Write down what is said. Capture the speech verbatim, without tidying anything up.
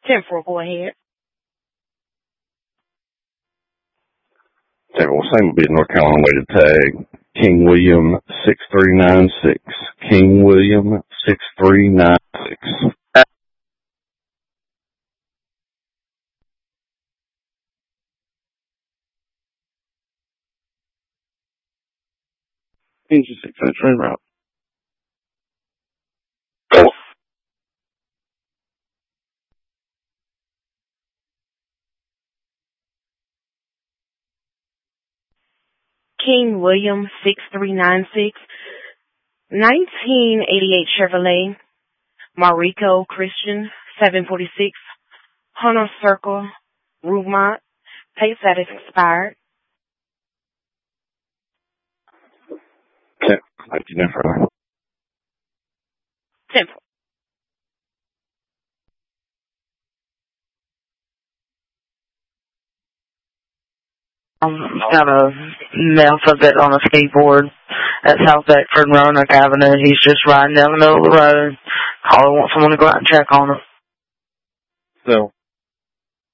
Temporal, go ahead. Temporal, same will be a North Carolina way to tag. King William six three nine six. King William six three nine six. Engine six hundred train route. King William six three nine six. nineteen eighty-eight Chevrolet. Marico Christian seven forty-six. Hunter Circle. Rouvemont. Pay status expired. Okay. Thank you, Jennifer. Temporal. Um, got a male subject on a skateboard at South Beckford and Roanoke Avenue. He's just riding down the middle of the road. Caller wants someone to go out and check on him. So,